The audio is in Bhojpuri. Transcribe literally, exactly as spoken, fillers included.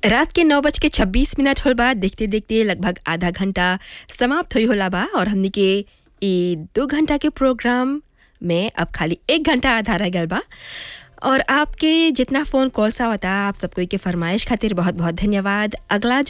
रात के नौ बज के छब्बीस मिनट होल बा। देखते देखते लगभग आधा घंटा समाप्त हुई होला बा और हमनी के ई दो घंटा के प्रोग्राम में अब खाली एक घंटा आधा रह गल बा। और आपके जितना फ़ोन कॉल्स आवता आप सब कोई के फरमाइश खातिर बहुत बहुत धन्यवाद। अगला